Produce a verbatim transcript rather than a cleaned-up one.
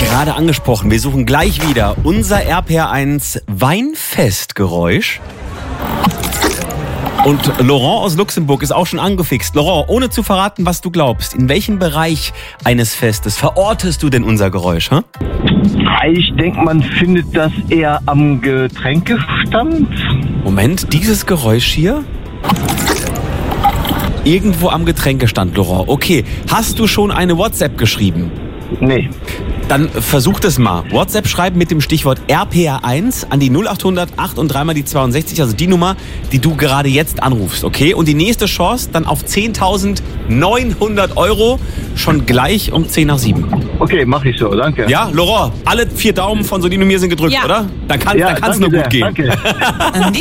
Gerade angesprochen, wir suchen gleich wieder unser R P R eins Weinfestgeräusch. Und Laurent aus Luxemburg ist auch schon angefixt. Laurent, ohne zu verraten, was du glaubst, in welchem Bereich eines Festes verortest du denn unser Geräusch? Hm? Ich denke, man findet das eher am Getränkestand. Moment, dieses Geräusch hier? Irgendwo am Getränkestand, Laurent. Okay, hast du schon eine WhatsApp geschrieben? Nee. Dann versuch das mal. WhatsApp schreiben mit dem Stichwort R P R eins an die null acht hundert acht und dreimal die zweiundsechzig, also die Nummer, die du gerade jetzt anrufst, okay? Und die nächste Chance dann auf zehntausendneunhundert Euro schon gleich um zehn nach sieben. Okay, mach ich so, danke. Ja, Laurent, alle vier Daumen von Solin und mir sind gedrückt, Ja. oder? Dann kann es Ja, dann kann's nur danke gut sehr, gehen. Danke.